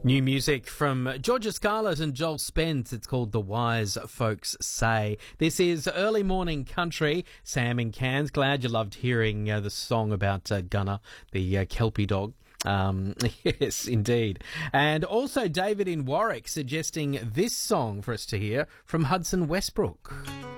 New music from Georgia Scarlett and Joel Spence. It's called The Wise Folks Say. This is Early Morning Country. Sam in Cairns. Glad you loved hearing the song about Gunner, the Kelpie dog. Yes, indeed. And also David in Warwick suggesting this song for us to hear from Hudson Westbrook.